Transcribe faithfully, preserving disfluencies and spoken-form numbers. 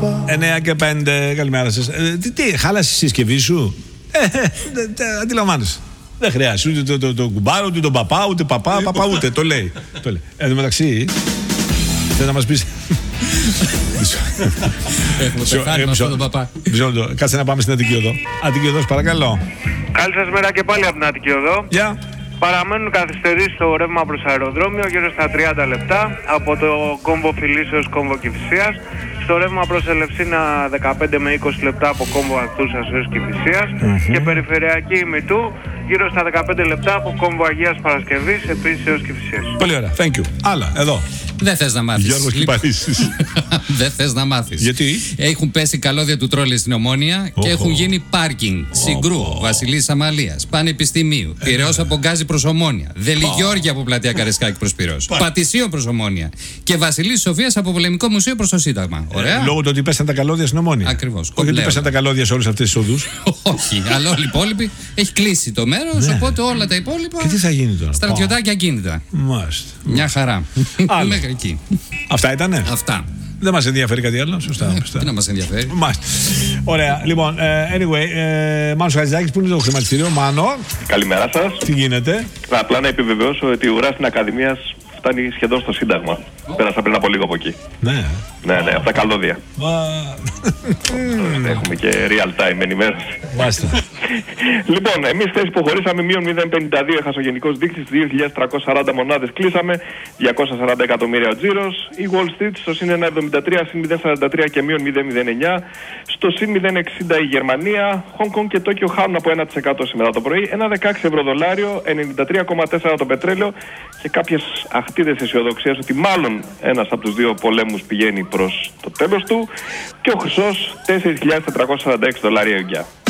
εννιά και πέντε, καλημέρα σας. Ε, τι, τι, χάλασε η συσκευή σου? Ε, ε, αντιλαμβάνεσαι. Δεν χρειάζεται ούτε τον το, το, το κουμπάρο, ούτε τον παπά, ούτε παπά, παπά ούτε. Το λέει. Το λέει. Εν τω μεταξύ, θες να μας πεις. Έχουμε πεθάνει με αυτόν τον παπά. Κάτσε να πάμε στην Αττική Οδό. Αττική Οδός, παρακαλώ. Καλή σας μέρα και πάλι από την Αττική Οδό. Γεια. Παραμένουν καθυστερήσεις στο ρεύμα προς αεροδρόμιο γύρω στα τριάντα λεπτά από το κόμβο Φιλής έως κόμβο Κηφισίας. Στο ρεύμα προς Ελευσίνα δεκαπέντε με είκοσι λεπτά από κόμβο Ανθούσας έως Κηφισίας. Mm-hmm. Και περιφερειακή ημιτού γύρω στα δεκαπέντε λεπτά από κόμβο Αγίας Παρασκευής επίσης έως Κηφισίας. Πολύ ωραία, thank you. Άλλα, εδώ. Δεν θες να μάθεις. Γιώργος Κυπαρίσης. Δεν θες να μάθεις. Γιατί? Έχουν πέσει καλώδια του τρόλι στην Ομόνια oh, και έχουν oh. γίνει πάρκινγκ. Oh, Συγκρού, oh. Βασιλής Αμαλίας, Πανεπιστημίου, Πειραιώς από Γκάζι προς Ομόνια, Δελιγιώργια από Πλατεία Καρεσκάκη προς Πειραιώς, Πατησίων προς Ομόνια και Βασιλής Σοφίας από Πολεμικό Μουσείο προς το Σύνταγμα. Ωραία. Λόγω του ότι πέσαν τα καλώδια στην Ομόνια. Ακριβώς. Όχι ότι πέσαν τα καλώδια σε όλες αυτές τις οδούς. Όχι, αλλά όλοι οι υπόλοιποι έχει κλείσει το μέρος, οπότε όλα τα υπόλοιπα. Και τι θα γίνει τώρα? Στρατιωτάκια ακίνητα. Μάλιστα. Μια χαρά. Μέχρι εκεί. Αυτά ήτανε. Αυτά. Δεν μας ενδιαφέρει κάτι άλλο, σωστά. Τι να μας ενδιαφέρει. Μάλιστα. Ωραία. Λοιπόν, anyway, Μάνος Χατζηδάκης, πού είναι το χρηματιστήριο? Μάνο. Καλημέρα σας. Τι γίνεται? Απλά να επιβεβαιώσω ότι η ουρά στην Ακαδημίας φτάνει σχεδόν στο Σύνταγμα. Πέρασα πριν από λίγο από εκεί. Ναι. Ναι, ναι, από τα καλώδια. Έχουμε και real time ενημέρωση. Μάλιστα. Λοιπόν, εμείς χθες υποχωρήσαμε μείον μηδέν κόμμα πενήντα δύο έχασε ο γενικός δείκτης, δύο χιλιάδες τριακόσιες σαράντα μονάδες κλείσαμε, διακόσια σαράντα εκατομμύρια ο τζίρος. Η Wall Street στο συν ένα κόμμα εβδομήντα τρία, συν μηδέν κόμμα σαράντα τρία και μείον μηδέν κόμμα μηδέν εννιά. Στο συν μηδέν κόμμα εξήντα η Γερμανία, Hong Kong και Τόκιο χάνουν από ένα τοις εκατό σήμερα το πρωί, ένα κόμμα δεκαέξι ευρώ δολάριο, ενενήντα τρία κόμμα τέσσερα το πετρέλαιο και κάποιες αχτίδες αισιοδοξίας ότι μάλλον ένας από τους δύο πολέμους πηγαίνει προς το τέλος του και ο χρυσός τέσσερις χιλιάδες τετρακόσια σαράντα έξι δολάρια ουγγιά.